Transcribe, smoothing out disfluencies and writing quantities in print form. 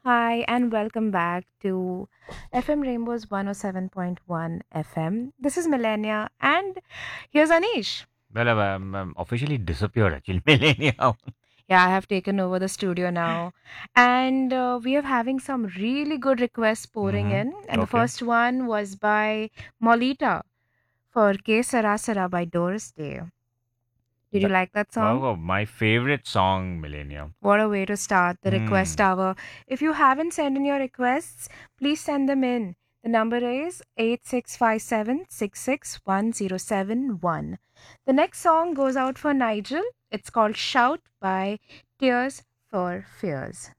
Hi, and welcome back to FM Rainbow's 107.1 FM. This is Millennia, and here's Anish. Well, I'm officially disappeared actually, millennia. Yeah, I have taken over the studio now, and we are having some really good requests pouring Mm-hmm. in. And the Okay. first one was by Molita for K Sara Sara by Doris Day. Did you That, like that song? wow, my favorite song, Millennium. What a way to start the request Hmm. hour. If you haven't sent in your requests, please send them in. The number is 8657 The next song goes out for Nigel. It's called Shout by Tears for Fears.